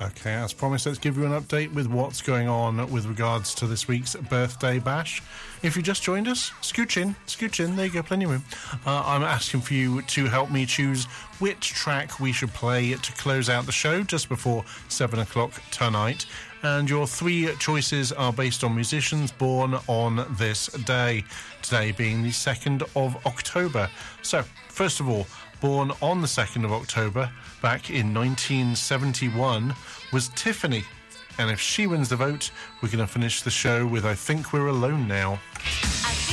Okay, as promised, let's give you an update with what's going on with regards to this week's birthday bash. If you just joined us, scooch in, there you go, plenty of room. I'm asking for you to help me choose which track we should play to close out the show just before 7 o'clock tonight. And your three choices are based on musicians born on this day, today being the 2nd of October. So, first of all, born on the 2nd of October, back in 1971, was Tiffany. And if she wins the vote, we're going to finish the show with I Think We're Alone Now.